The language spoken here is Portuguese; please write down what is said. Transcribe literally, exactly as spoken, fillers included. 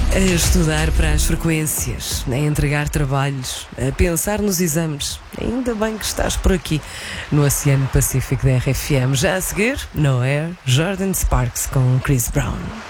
A estudar para as frequências, a entregar trabalhos, a pensar nos exames. Ainda bem que estás por aqui no Oceano Pacífico da R F M. Já a seguir, No Air, Jordan Sparks com Chris Brown.